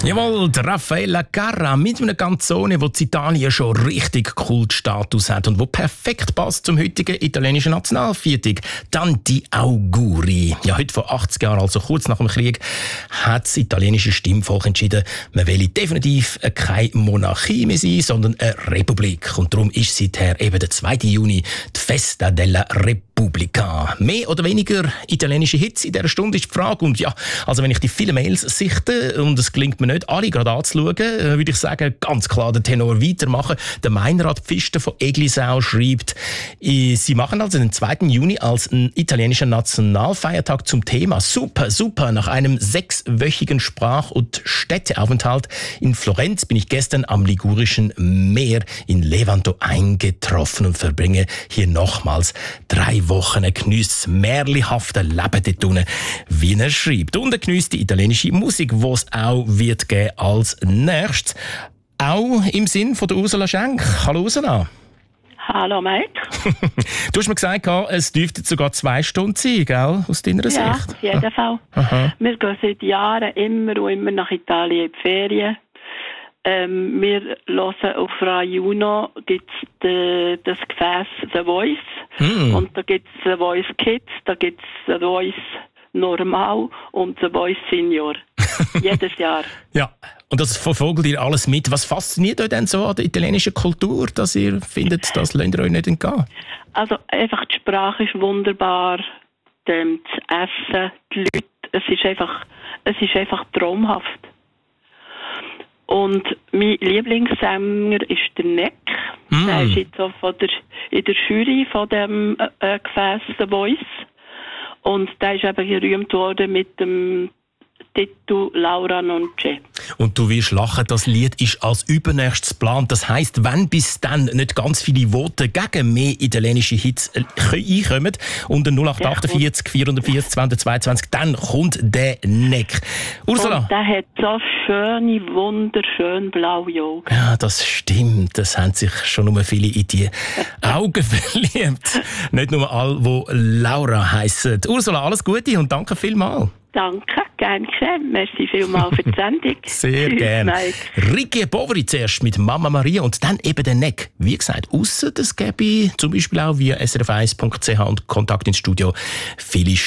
Jawohl, die Raffaella Carrà mit einer Canzone, die in Italien schon richtig Kultstatus hat und wo perfekt passt zum heutigen italienischen Nationalviertag. Tanti Auguri. Ja, heute vor 80 Jahren, also kurz nach dem Krieg, hat das italienische Stimmvolk entschieden, man will definitiv keine Monarchie mehr sein, sondern eine Republik. Und darum ist seither eben der 2. Juni die Festa della Repubblica. Mehr oder weniger italienische Hits in dieser Stunde ist die Frage. Und ja, also wenn ich die vielen Mails sichte und es gelingt mir nicht, alle gerade anzuschauen, würde ich sagen, ganz klar den Tenor weitermachen. Der Meinrad Pfister von Eglisau schreibt, sie machen also den 2. Juni als einen italienischen Nationalfeiertag zum Thema. Super, super. Nach einem 6-wöchigen Sprach- und Städteaufenthalt in Florenz bin ich gestern am Ligurischen Meer in Levanto eingetroffen und verbringe hier nochmals 3 Wochen. Er geniesst das märchenhafte Leben dort unten, wie er schreibt. Und er geniesst die italienische Musik, die es auch wird geben als nächstes. Auch im Sinn von der Ursula Schenk. Hallo Ursula. Hallo Mike. Du hast mir gesagt, es dürfte sogar 2 Stunden sein, gell? Aus deiner Sicht? Ja, auf jeden Fall. Aha. Wir gehen seit Jahren immer und immer nach Italien in die Ferien. Wir hören auf Radio Uno gibt's das Gefäß The Voice. Und da gibt es The Voice Kids, da gibt es The Voice Normal und The Voice Senior. Jedes Jahr. Ja, und das verfolgt ihr alles mit. Was fasziniert euch denn so an der italienischen Kultur, dass ihr findet, das lasst ihr euch nicht entgehen? Also einfach die Sprache ist wunderbar, das Essen, die Leute, es ist einfach traumhaft. Und mein Lieblingssänger ist der Neck. Der ist jetzt auch in der Jury von dem Gefäß The Voice. Und der ist eben gerühmt worden mit dem Titel Laura non c'è. Und du wirst lachen, das Lied ist als übernächstes geplant. Das heisst, wenn bis dann nicht ganz viele Voten gegen mehr italienische Hits einkommen, unter 0848 440 222, dann kommt der Neck. Ursula. Und der hat so schöne, wunderschön blaue Augen. Ja, das stimmt. Das haben sich schon nur viele in die Augen verliebt. Nicht nur alle, die Laura heissen. Ursula, alles Gute und danke vielmals. Danke, gerne geschehen. Merci vielmals für die Sendung. Sehr gerne. Ricky Boveri zuerst mit Mama Maria und dann eben der Neck. Wie gesagt, ausser das gäbe zum Beispiel auch via srf1.ch und Kontakt ins Studio viele